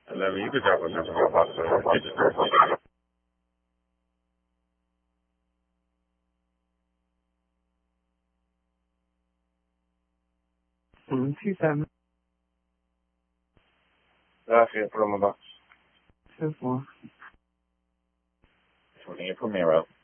11, you could drop a message on WhatsApp. Mm, 27. Gracias, promo box. 24. 20 Primero.